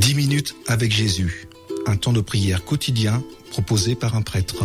10 minutes avec Jésus, un temps de prière quotidien proposé par un prêtre.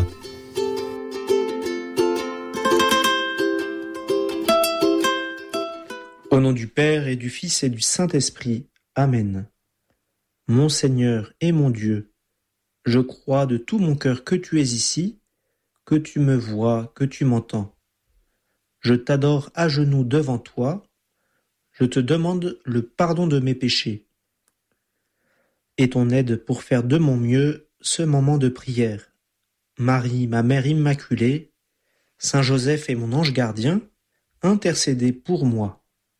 Au nom du Père et du Fils et du Saint-Esprit. Amen. Mon Seigneur et mon Dieu, je crois de tout mon cœur que tu es ici, que tu me vois, que tu m'entends. Je t'adore à genoux devant toi, je te demande le pardon de mes péchés et ton aide pour faire de mon mieux ce moment de prière. Marie, ma mère immaculée, Saint Joseph et mon ange gardien, intercédez pour moi.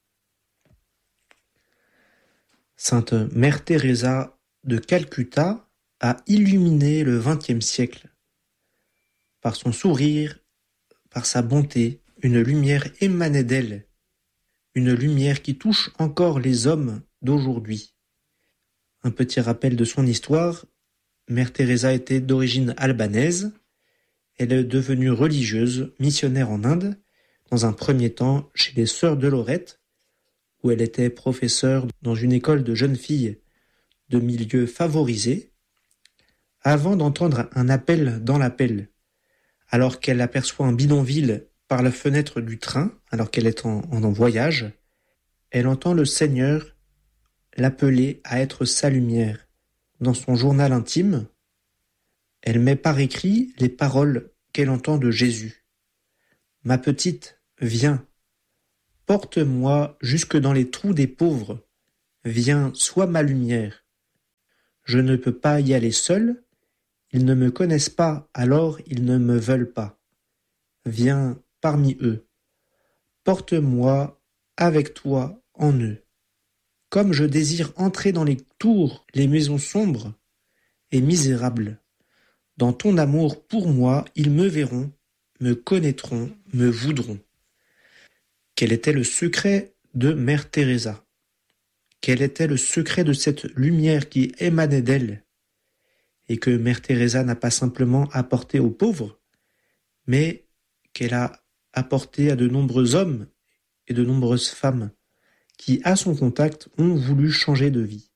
Sainte Mère Teresa de Calcutta a illuminé le XXe siècle. Par son sourire, par sa bonté, une lumière émanait d'elle, une lumière qui touche encore les hommes d'aujourd'hui. Un petit rappel de son histoire, Mère Teresa était d'origine albanaise. Elle est devenue religieuse, missionnaire en Inde, dans un premier temps chez les Sœurs de Lorette, où elle était professeure dans une école de jeunes filles de milieux favorisés, avant d'entendre un appel dans l'appel, alors qu'elle aperçoit un bidonville par la fenêtre du train, alors qu'elle est en voyage, elle entend le Seigneur l'appeler à être sa lumière. Dans son journal intime, elle met par écrit les paroles qu'elle entend de Jésus. « Ma petite, viens, porte-moi jusque dans les trous des pauvres. Viens, sois ma lumière. Je ne peux pas y aller seul. Ils ne me connaissent pas, alors ils ne me veulent pas. Viens parmi eux. Porte-moi avec toi en eux. Comme je désire entrer dans les tours, les maisons sombres et misérables. Dans ton amour pour moi, ils me verront, me connaîtront, me voudront. » Quel était le secret de Mère Teresa? Quel était le secret de cette lumière qui émanait d'elle et que Mère Teresa n'a pas simplement apporté aux pauvres, mais qu'elle a apporté à de nombreux hommes et de nombreuses femmes qui, à son contact, ont voulu changer de vie.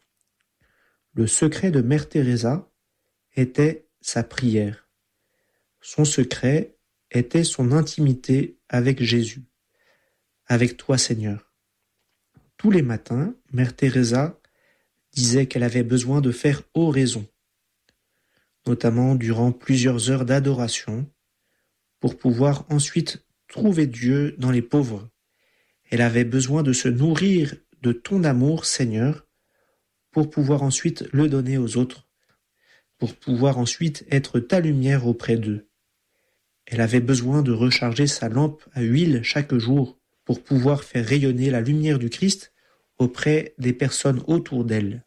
Le secret de Mère Teresa était sa prière. Son secret était son intimité avec Jésus. Avec toi, Seigneur. Tous les matins, Mère Teresa disait qu'elle avait besoin de faire oraison, notamment durant plusieurs heures d'adoration, pour pouvoir ensuite trouver Dieu dans les pauvres. Elle avait besoin de se nourrir de ton amour, Seigneur, pour pouvoir ensuite le donner aux autres, pour pouvoir ensuite être ta lumière auprès d'eux. Elle avait besoin de recharger sa lampe à huile chaque jour pour pouvoir faire rayonner la lumière du Christ auprès des personnes autour d'elle.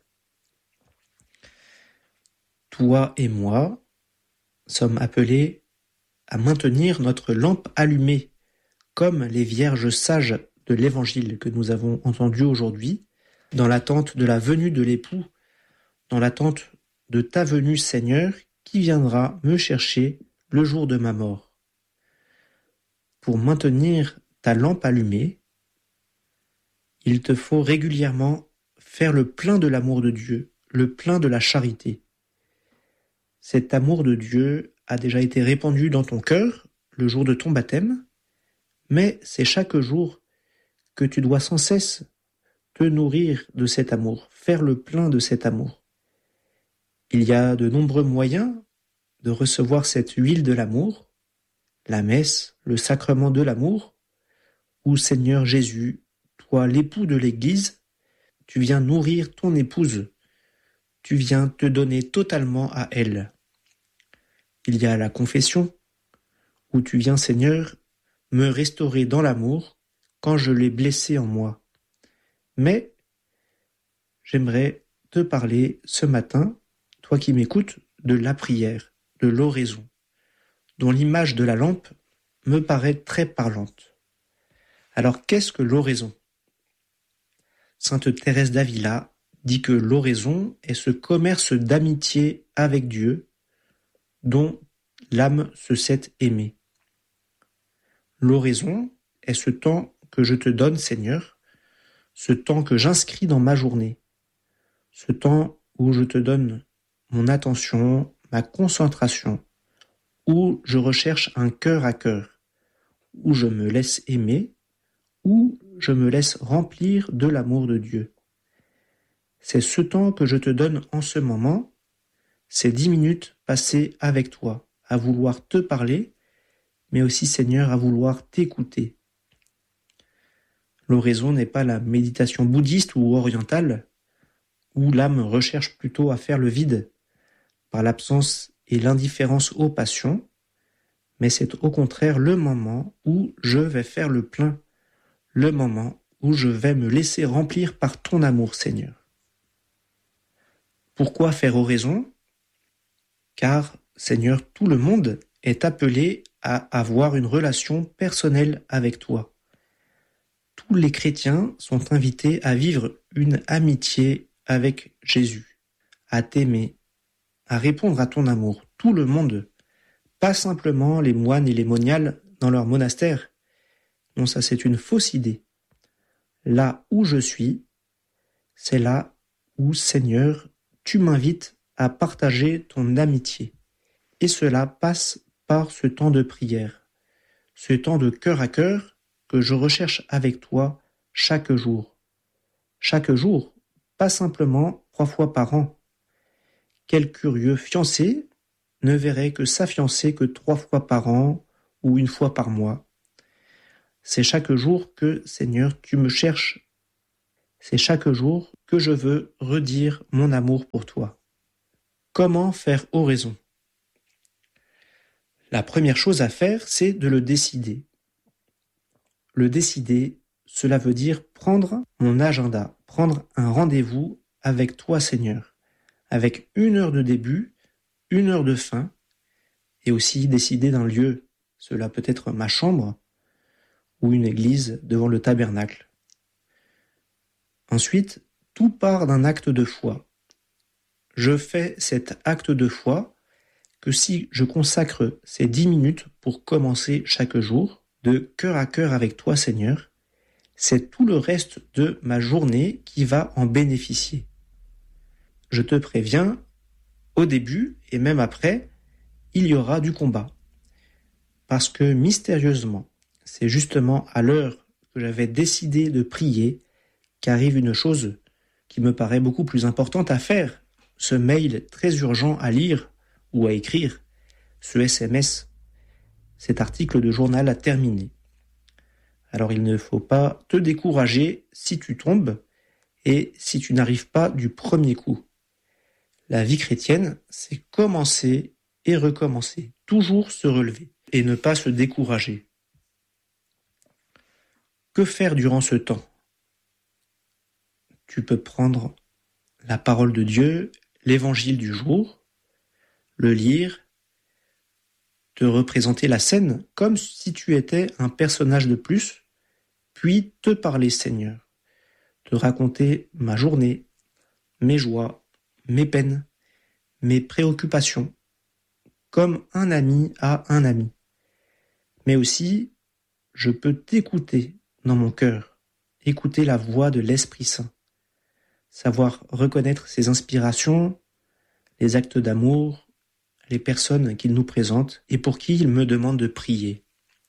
Toi et moi sommes appelés à maintenir notre lampe allumée, comme les vierges sages de l'Évangile que nous avons entendu aujourd'hui, dans l'attente de la venue de l'époux, dans l'attente de ta venue, Seigneur, qui viendra me chercher le jour de ma mort. Pour maintenir ta lampe allumée, il te faut régulièrement faire le plein de l'amour de Dieu, le plein de la charité. Cet amour de Dieu a déjà été répandu dans ton cœur le jour de ton baptême, mais c'est chaque jour que tu dois sans cesse te nourrir de cet amour, faire le plein de cet amour. Il y a de nombreux moyens de recevoir cette huile de l'amour, la messe, le sacrement de l'amour, où Seigneur Jésus, toi l'époux de l'Église, tu viens nourrir ton épouse, tu viens te donner totalement à elle. Il y a la confession, où tu viens, Seigneur, me restaurer dans l'amour quand je l'ai blessé en moi. Mais j'aimerais te parler ce matin, toi qui m'écoutes, de la prière, de l'oraison, dont l'image de la lampe me paraît très parlante. Alors qu'est-ce que l'oraison? Sainte Thérèse d'Avila dit que l'oraison est ce commerce d'amitié avec Dieu dont l'âme se sait aimée. L'oraison est ce temps que je te donne, Seigneur, ce temps que j'inscris dans ma journée, ce temps où je te donne mon attention, ma concentration, où je recherche un cœur à cœur, où je me laisse aimer, où je me laisse remplir de l'amour de Dieu. C'est ce temps que je te donne en ce moment, ces 10 minutes passées avec toi, à vouloir te parler, mais aussi, Seigneur, à vouloir t'écouter. L'oraison n'est pas la méditation bouddhiste ou orientale, où l'âme recherche plutôt à faire le vide par l'absence et l'indifférence aux passions, mais c'est au contraire le moment où je vais faire le plein, le moment où je vais me laisser remplir par ton amour, Seigneur. Pourquoi faire oraison ? Car, Seigneur, tout le monde est appelé à avoir une relation personnelle avec toi. Tous les chrétiens sont invités à vivre une amitié avec Jésus, à t'aimer, à répondre à ton amour. Tout le monde, pas simplement les moines et les moniales dans leur monastère. Non, ça c'est une fausse idée. Là où je suis, c'est là où, Seigneur, tu m'invites à partager ton amitié. Et cela passe par ce temps de prière, ce temps de cœur à cœur que je recherche avec toi chaque jour. Chaque jour, pas simplement 3 fois par an. Quel curieux fiancé ne verrait que sa fiancée que 3 fois par an ou 1 fois par mois. C'est chaque jour que, Seigneur, tu me cherches. C'est chaque jour que je veux redire mon amour pour toi. Comment faire oraison ? La première chose à faire, c'est de le décider. Le décider, cela veut dire prendre mon agenda, prendre un rendez-vous avec toi, Seigneur, avec 1 heure de début, 1 heure de fin, et aussi décider d'un lieu. Cela peut être ma chambre ou une église devant le tabernacle. Ensuite, tout part d'un acte de foi. Je fais cet acte de foi que si je consacre ces 10 minutes pour commencer chaque jour, de cœur à cœur avec toi, Seigneur, c'est tout le reste de ma journée qui va en bénéficier. Je te préviens, au début et même après, il y aura du combat. Parce que mystérieusement, c'est justement à l'heure que j'avais décidé de prier qu'arrive une chose qui me paraît beaucoup plus importante à faire, ce mail très urgent à lire ou à écrire, ce SMS, cet article de journal à terminer. Alors il ne faut pas te décourager si tu tombes et si tu n'arrives pas du premier coup. La vie chrétienne, c'est commencer et recommencer, toujours se relever et ne pas se décourager. Que faire durant ce temps ? Tu peux prendre la parole de Dieu, l'évangile du jour, le lire, te représenter la scène comme si tu étais un personnage de plus, puis te parler, Seigneur, te raconter ma journée, mes joies, mes peines, mes préoccupations, comme un ami à un ami. Mais aussi, je peux t'écouter dans mon cœur, écouter la voix de l'Esprit Saint, savoir reconnaître ses inspirations, les actes d'amour, les personnes qu'il nous présente et pour qui il me demande de prier.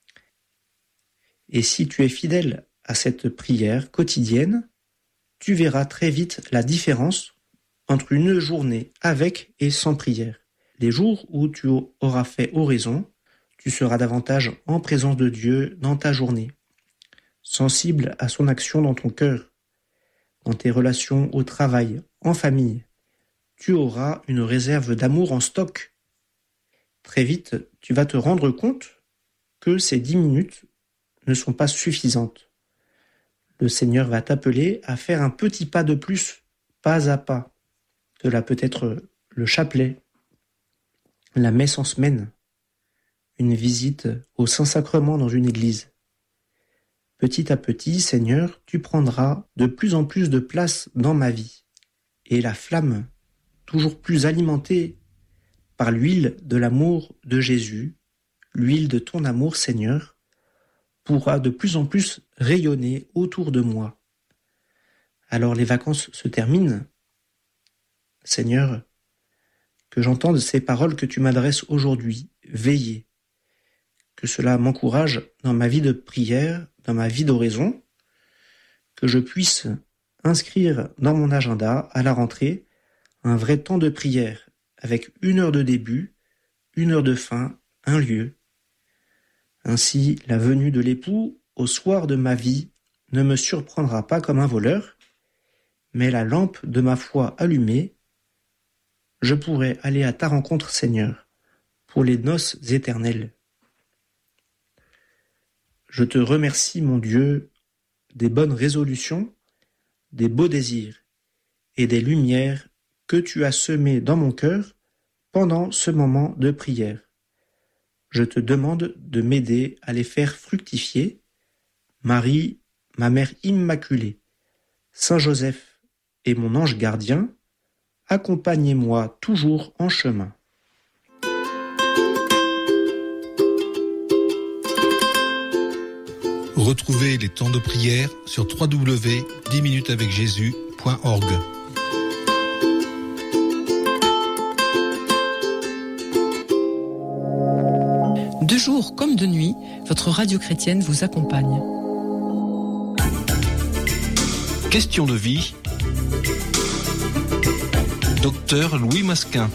Et si tu es fidèle à cette prière quotidienne, tu verras très vite la différence entre une journée avec et sans prière. Les jours où tu auras fait oraison, tu seras davantage en présence de Dieu dans ta journée, sensible à son action dans ton cœur, dans tes relations au travail, en famille. Tu auras une réserve d'amour en stock. Très vite, tu vas te rendre compte que ces 10 minutes ne sont pas suffisantes. Le Seigneur va t'appeler à faire un petit pas de plus, pas à pas. Cela peut être le chapelet, la messe en semaine, une visite au Saint-Sacrement dans une église. Petit à petit, Seigneur, tu prendras de plus en plus de place dans ma vie. Et la flamme, toujours plus alimentée par l'huile de l'amour de Jésus, l'huile de ton amour, Seigneur, pourra de plus en plus rayonner autour de moi. Alors les vacances se terminent, Seigneur, que j'entende ces paroles que tu m'adresses aujourd'hui, veillez, que cela m'encourage dans ma vie de prière, dans ma vie d'oraison, que je puisse inscrire dans mon agenda, à la rentrée, un vrai temps de prière, avec 1 heure de début, 1 heure de fin, un lieu. Ainsi, la venue de l'époux, au soir de ma vie, ne me surprendra pas comme un voleur, mais la lampe de ma foi allumée, je pourrai aller à ta rencontre, Seigneur, pour les noces éternelles. Je te remercie, mon Dieu, des bonnes résolutions, des beaux désirs et des lumières que tu as semées dans mon cœur pendant ce moment de prière. Je te demande de m'aider à les faire fructifier. Marie, ma mère immaculée, Saint Joseph et mon ange gardien, accompagnez-moi toujours en chemin. Retrouvez les temps de prière sur www.10minutesavecjésus.org. De jour comme de nuit, votre radio chrétienne vous accompagne. Question de vie. Docteur Louis Masquin.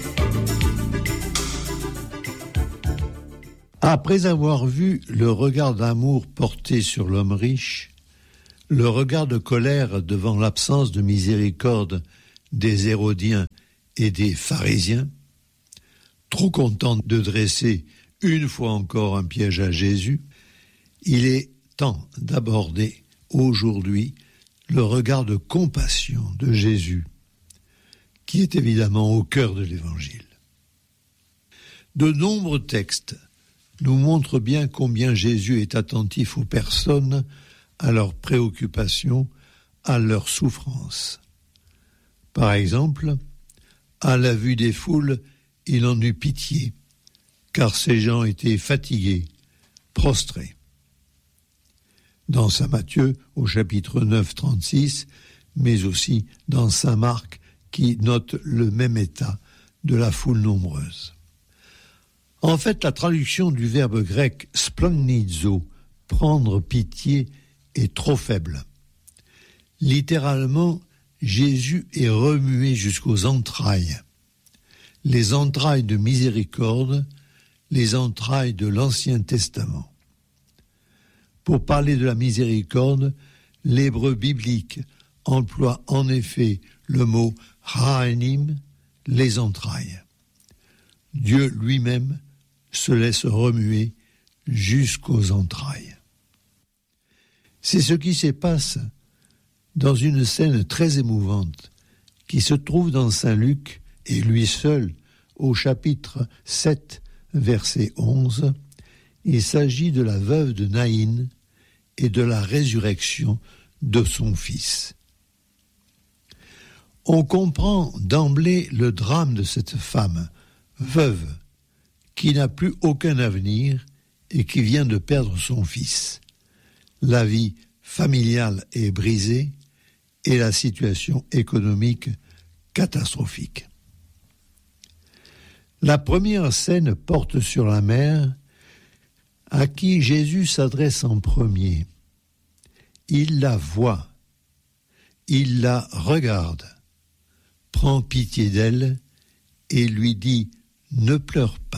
Après avoir vu le regard d'amour porté sur l'homme riche, le regard de colère devant l'absence de miséricorde des Hérodiens et des pharisiens, trop contents de dresser une fois encore un piège à Jésus, il est temps d'aborder aujourd'hui le regard de compassion de Jésus, qui est évidemment au cœur de l'Évangile. De nombreux textes nous montrent bien combien Jésus est attentif aux personnes, à leurs préoccupations, à leurs souffrances. Par exemple, à la vue des foules, il en eut pitié, car ces gens étaient fatigués, prostrés. Dans saint Matthieu, au chapitre 9, 36, mais aussi dans saint Marc, qui note le même état de la foule nombreuse. En fait, la traduction du verbe grec « splagnizo », prendre pitié, est trop faible. Littéralement, Jésus est remué jusqu'aux entrailles. Les entrailles de miséricorde, les entrailles de l'Ancien Testament. Pour parler de la miséricorde, l'hébreu biblique emploie en effet le mot « ha'anim », les entrailles. Dieu lui-même se laisse remuer jusqu'aux entrailles. C'est ce qui se passe dans une scène très émouvante qui se trouve dans saint Luc, et lui seul, au chapitre 7, verset 11. Il s'agit de la veuve de Naïn et de la résurrection de son fils. On comprend d'emblée le drame de cette femme, veuve, qui n'a plus aucun avenir et qui vient de perdre son fils. La vie familiale est brisée et la situation économique catastrophique. La première scène porte sur la mère à qui Jésus s'adresse en premier. Il la voit, il la regarde, prend pitié d'elle et lui dit « Ne pleure pas ».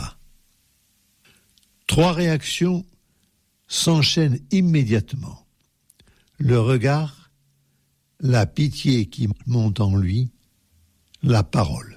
3 réactions s'enchaînent immédiatement. Le regard, la pitié qui monte en lui, la parole.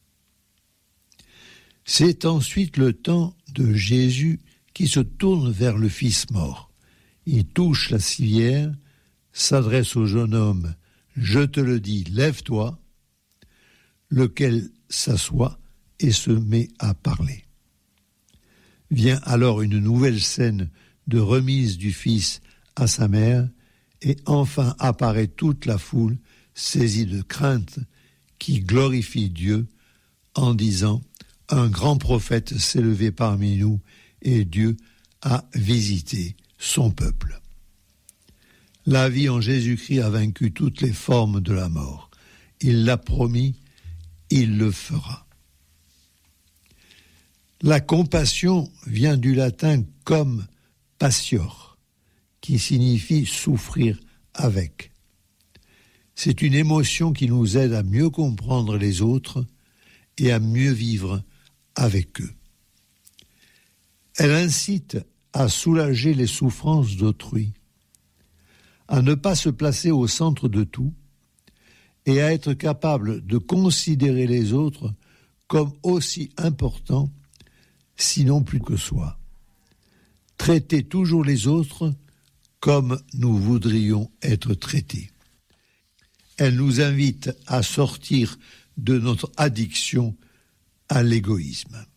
C'est ensuite le temps de Jésus qui se tourne vers le fils mort. Il touche la civière, s'adresse au jeune homme, « Je te le dis, lève-toi », lequel s'assoit et se met à parler. Vient alors une nouvelle scène de remise du fils à sa mère, et enfin apparaît toute la foule saisie de crainte qui glorifie Dieu en disant « Un grand prophète s'est levé parmi nous et Dieu a visité son peuple ». La vie en Jésus-Christ a vaincu toutes les formes de la mort. Il l'a promis il le fera. La compassion vient du latin cum patior, qui signifie souffrir avec. C'est une émotion qui nous aide à mieux comprendre les autres et à mieux vivre avec eux. Elle incite à soulager les souffrances d'autrui, à ne pas se placer au centre de tout et à être capable de considérer les autres comme aussi importants, sinon plus que soi. Traiter toujours les autres comme nous voudrions être traités. Elle nous invite à sortir de notre addiction à l'égoïsme.